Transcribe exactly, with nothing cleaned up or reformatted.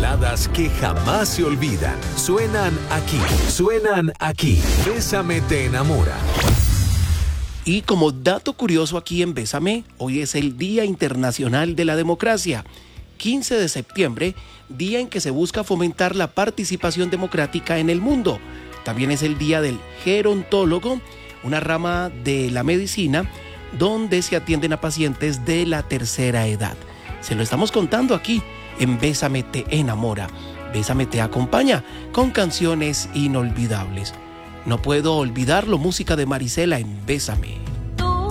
baladas que jamás se olvidan. Suenan aquí, suenan aquí. Bésame te enamora. Y como dato curioso aquí en Bésame, hoy es el Día Internacional de la Democracia. quince de septiembre, día en que se busca fomentar la participación democrática en el mundo. También es el Día del Gerontólogo, una rama de la medicina donde se atienden a pacientes de la tercera edad. Se lo estamos contando aquí en Bésame te enamora. Bésame te acompaña con canciones inolvidables. No puedo olvidarlo, música de Marisela en Bésame.